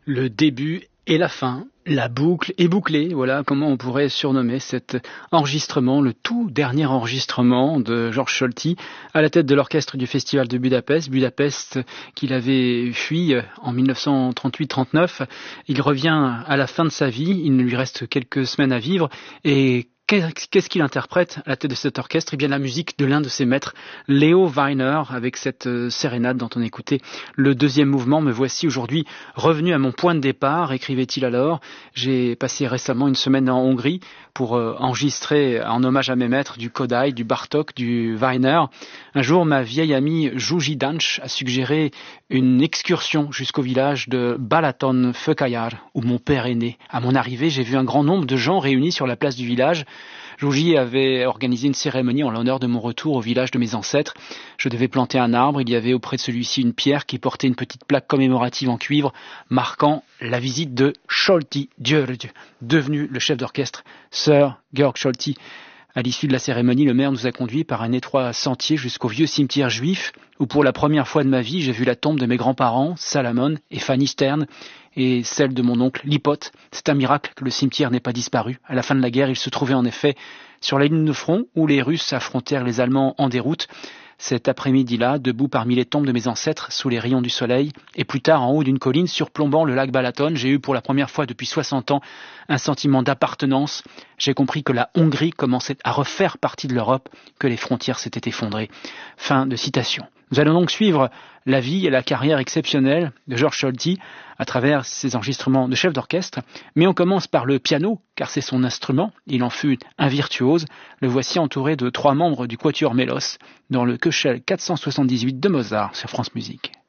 Le début et la fin, la boucle est bouclée, voilà comment on pourrait surnommer cet enregistrement, le tout dernier enregistrement de Georg Solti à la tête de l'orchestre du Festival de Budapest. Budapest qu'il avait fui en 1938-39. Il revient à la fin de sa vie, il ne lui reste quelques semaines à vivre et qu'est-ce qu'il interprète à la tête de cet orchestre? Eh bien la musique de l'un de ses maîtres, Leo Weiner, avec cette sérénade dont on écoutait le deuxième mouvement. Me voici aujourd'hui revenu à mon point de départ, écrivait-il alors. J'ai passé récemment une semaine en Hongrie pour enregistrer en hommage à mes maîtres du Kodály, du Bartók, du Weiner. Un jour, ma vieille amie Zsuzsi Dancs a suggéré une excursion jusqu'au village de Balaton-Főkajár, où mon père est né. À mon arrivée, j'ai vu un grand nombre de gens réunis sur la place du village. Zsuzsi avait organisé une cérémonie en l'honneur de mon retour au village de mes ancêtres. Je devais planter un arbre, il y avait auprès de celui-ci une pierre qui portait une petite plaque commémorative en cuivre marquant la visite de Solti György, devenu le chef d'orchestre Sir Georg Solti. À l'issue de la cérémonie, le maire nous a conduits par un étroit sentier jusqu'au vieux cimetière juif où pour la première fois de ma vie, j'ai vu la tombe de mes grands-parents, Salamon et Fanny Stern, et celle de mon oncle Lipot. C'est un miracle que le cimetière n'ait pas disparu. À la fin de la guerre, il se trouvait en effet sur la ligne de front où les Russes affrontèrent les Allemands en déroute. Cet après-midi-là, debout parmi les tombes de mes ancêtres, sous les rayons du soleil, et plus tard en haut d'une colline surplombant le lac Balaton, j'ai eu pour la première fois depuis 60 ans un sentiment d'appartenance. J'ai compris que la Hongrie commençait à refaire partie de l'Europe, que les frontières s'étaient effondrées. Fin de citation. Nous allons donc suivre la vie et la carrière exceptionnelle de Georg Solti à travers ses enregistrements de chef d'orchestre. Mais on commence par le piano, car c'est son instrument. Il en fut un virtuose. Le voici entouré de 3 membres du Quatuor Mélos dans le Köchel 478 de Mozart sur France Musique.